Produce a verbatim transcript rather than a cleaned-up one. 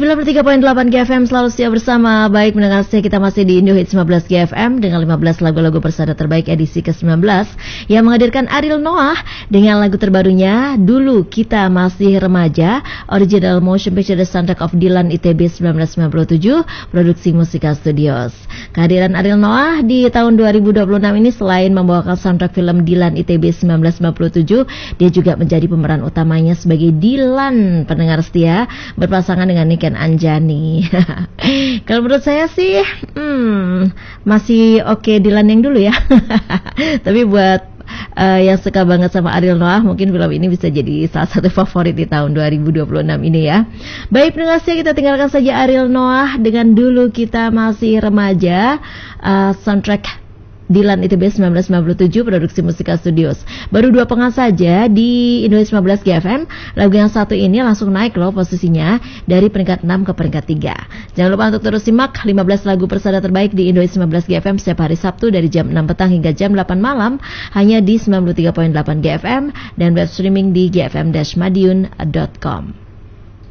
sembilan puluh tiga koma delapan G F M selalu setia bersama. Baik pendengar setia, kita masih di Indo Hits lima belas G F M dengan lima belas lagu-lagu persada terbaik edisi ke sembilan belas yang menghadirkan Ariel Noah dengan lagu terbarunya Dulu Kita Masih Remaja, original motion picture The Soundtrack of Dilan I T B seribu sembilan ratus sembilan puluh tujuh, produksi Musika Studios. Kehadiran Ariel Noah di tahun dua ribu dua puluh enam ini selain membawakan soundtrack film Dilan I T B seribu sembilan ratus sembilan puluh tujuh, dia juga menjadi pemeran utamanya sebagai Dilan, pendengar setia, berpasangan dengan Niken Anjani. Kalau menurut saya sih hmm, masih oke okay Dilan yang dulu ya. Tapi buat uh, yang suka banget sama Ariel Noah, mungkin film ini bisa jadi salah satu favorit di tahun dua ribu dua puluh enam ini ya. Baik pendengar setia, kita tinggalkan saja Ariel Noah dengan Dulu Kita Masih Remaja, uh, soundtrack Dilan I T B seribu sembilan ratus sembilan puluh tujuh, produksi Musika Studios. Baru dua pengas saja di Indonesia lima belas G F M. Lagu yang satu ini langsung naik loh posisinya dari peringkat enam ke peringkat tiga. Jangan lupa untuk terus simak lima belas lagu persada terbaik di Indonesia lima belas G F M setiap hari Sabtu dari jam enam petang hingga jam delapan malam, hanya di sembilan puluh tiga koma delapan G F M dan web streaming di g f m dash madiun dot com.